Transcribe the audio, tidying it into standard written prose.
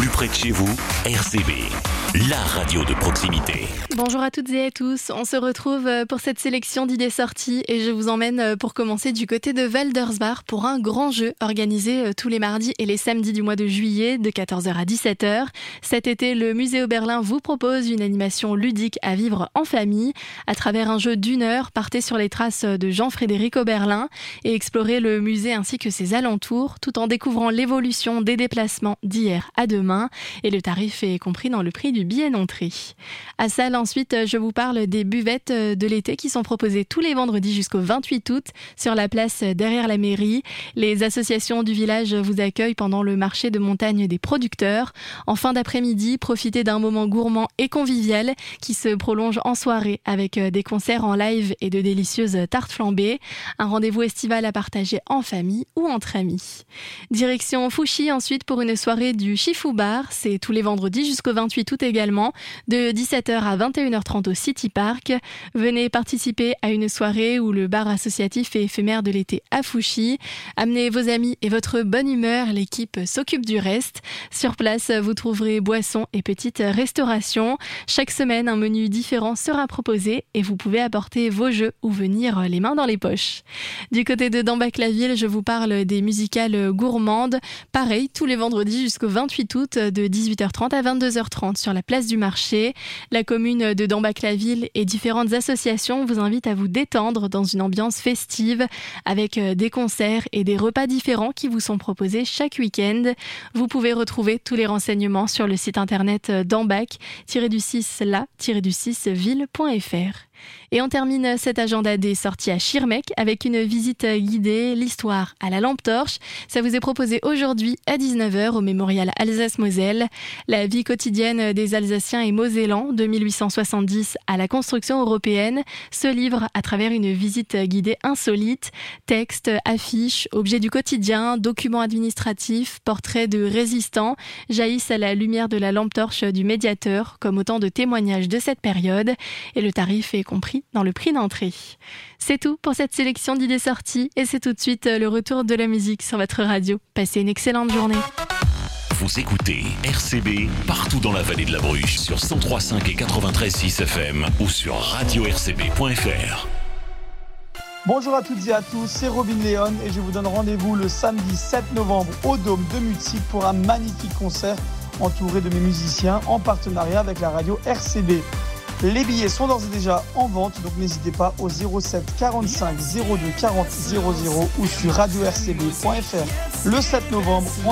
plus près de chez vous, RCB, la radio de proximité. Bonjour à toutes et à tous, on se retrouve pour cette sélection d'idées sorties et je vous emmène pour commencer du côté de Waldersbach pour un grand jeu organisé tous les mardis et les samedis du mois de juillet de 14h à 17h. Cet été, le Musée Oberlin vous propose une animation ludique à vivre en famille. À travers un jeu d'1 heure, partez sur les traces de Jean-Frédéric Oberlin et explorez le musée ainsi que ses alentours tout en découvrant l'évolution des déplacements d'hier à demain et le tarif est compris dans le prix du billet d'entrée. À Salles, ensuite, je vous parle des buvettes de l'été qui sont proposées tous les vendredis jusqu'au 28 août sur la place derrière la mairie. Les associations du village vous accueillent pendant le marché de montagne des producteurs. En fin d'après-midi, profitez d'un moment gourmand et convivial qui se prolonge en soirée avec des concerts en live et de délicieuses tartes flambées. Un rendez-vous estival à partager en famille ou entre amis. Direction Fouchy ensuite pour une soirée du Chifou Bar. C'est tous les vendredis jusqu'au 28 août également, de 17h à 21h30 au City Park. Venez participer à une soirée où le bar associatif et éphémère de l'été à Fouchy. Amenez vos amis et votre bonne humeur, l'équipe s'occupe du reste. Sur place, vous trouverez boissons et petites restaurations. Chaque semaine, un menu différent sera proposé et vous pouvez apporter vos jeux ou venir les mains dans les poches. Du côté de Dambach-la-Ville, je vous parle des musicales gourmandes. Pareil, tous les vendredis jusqu'au 28 août de 18h30 à 22h30 sur la place du marché. La commune de Dambach-la-Ville et différentes associations vous invitent à vous détendre dans une ambiance festive avec des concerts et des repas différents qui vous sont proposés chaque week-end. Vous pouvez retrouver tous les renseignements sur le site internet dambach-la-ville.fr. Et on termine cet agenda des sorties à Schirmeck avec une visite guidée, l'histoire à la lampe torche. Ça vous est proposé aujourd'hui à 19h au mémorial Alsace-Moselle. La vie quotidienne des Alsaciens et Mosellans de 1870 à la construction européenne se livre à travers une visite guidée insolite. Textes, affiches, objets du quotidien, documents administratifs, portraits de résistants jaillissent à la lumière de la lampe torche du médiateur comme autant de témoignages de cette période et le tarif est compris dans le prix d'entrée. C'est tout pour cette sélection d'idées sorties et c'est tout de suite le retour de la musique sur votre radio. Passez une excellente journée. Vous écoutez RCB partout dans la vallée de la Bruche sur 103.5 et 93.6 FM ou sur radio-rcb.fr. Bonjour à toutes et à tous, c'est Robin Léon et je vous donne rendez-vous le samedi 7 novembre au Dôme de Mutzig pour un magnifique concert entouré de mes musiciens en partenariat avec la radio RCB. Les billets sont d'ores et déjà en vente, donc n'hésitez pas au 07 45 02 40 00 ou sur radio-rcb.fr. Le 7 novembre,